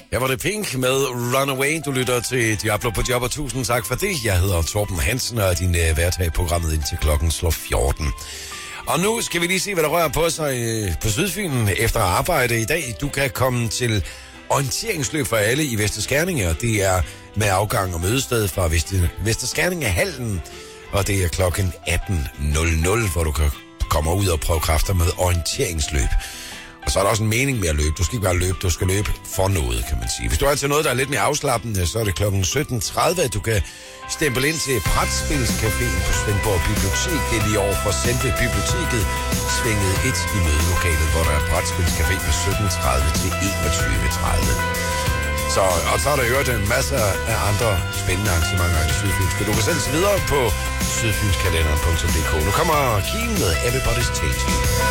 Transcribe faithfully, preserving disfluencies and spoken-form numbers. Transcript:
Jeg var det Pink med Runaway. Du lytter til Diablo på Job, og tusind tak for det. Jeg hedder Torben Hansen, og er din uh, vært her i programmet indtil klokken slår fjorten. Og nu skal vi lige se, hvad der rører på sig uh, på Sydfyn efter arbejde i dag. Du kan komme til orienteringsløb for alle i Vester Skerninge, og det er med afgang og mødested fra Vester, Vester Skerninge Hallen. Og det er klokken atten nul nul, hvor du kan komme ud og prøve kræfter med orienteringsløb. Og så er der også en mening med at løbe. Du skal ikke bare løbe, du skal løbe for noget, kan man sige. Hvis du er til noget, der er lidt mere afslappende, så er det klokken sytten tredive, at du kan stemple ind til Brætspilscaféen på Svendborg Bibliotek. Det er lige over for selve biblioteket, svinget et i mødelokalet, hvor der er Brætspilscafé fra sytten tredive til enogtyve tredive. Så, og så er der jo en masse af andre spændende arrangementer i Sydfynske. Du kan selv se videre på sydfynskalenderen punktum d k. Nu kommer Keen med Everybody's Changing.